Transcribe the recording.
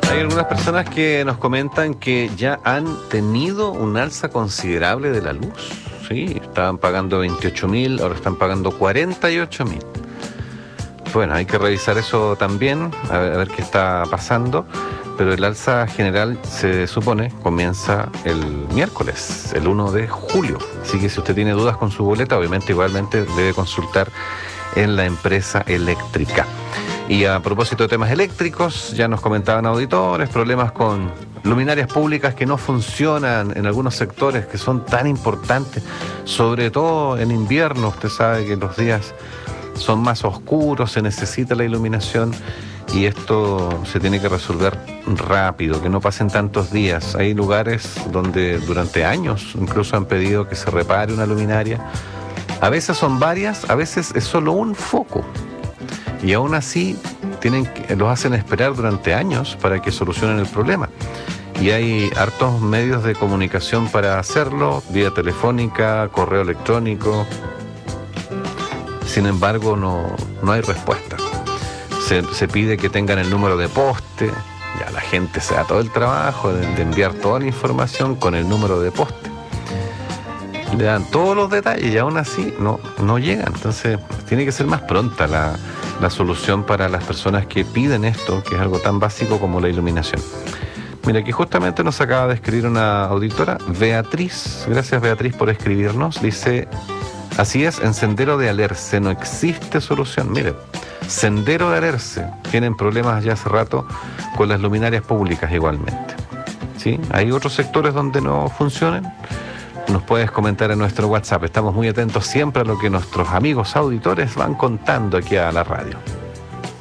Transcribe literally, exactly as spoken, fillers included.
Hay algunas personas que nos comentan que ya han tenido un alza considerable de la luz. Sí, estaban pagando veintiocho mil, ahora están pagando cuarenta y ocho mil. Bueno, hay que revisar eso también, a ver, a ver qué está pasando. Pero el alza general, se supone, comienza el miércoles, el uno de julio. Así que si usted tiene dudas con su boleta, obviamente igualmente debe consultar en la empresa eléctrica. Y a propósito de temas eléctricos, ya nos comentaban auditores, problemas con luminarias públicas que no funcionan en algunos sectores que son tan importantes, sobre todo en invierno. Usted sabe que los días son más oscuros, se necesita la iluminación y esto se tiene que resolver rápido, que no pasen tantos días. Hay lugares donde durante años incluso han pedido que se repare una luminaria. A veces son varias, a veces es solo un foco. Y aún así tienen que, los hacen esperar durante años para que solucionen el problema. Y hay hartos medios de comunicación para hacerlo, vía telefónica, correo electrónico. Sin embargo, no, no hay respuesta. Se, se pide que tengan el número de poste. Ya la gente se da todo el trabajo de, de enviar toda la información con el número de poste. Le dan todos los detalles y aún así no, no llegan. Entonces tiene que ser más pronta la, la solución para las personas que piden esto, que es algo tan básico como la iluminación. Mira, aquí justamente nos acaba de escribir una auditora, Beatriz. Gracias, Beatriz, por escribirnos. Dice, así es, en Sendero de Alerce no existe solución. Mire, Sendero de Alerce tienen problemas ya hace rato con las luminarias públicas igualmente. ¿Sí? Hay otros sectores donde no funcionan. Nos puedes comentar en nuestro WhatsApp. Estamos muy atentos siempre a lo que nuestros amigos auditores van contando aquí a la radio.